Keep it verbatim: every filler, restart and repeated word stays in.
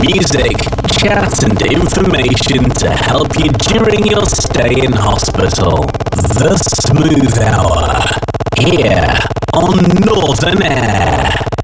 music, chat and information to help you during your stay in hospital. The Smooth Hour, here on Northern Air.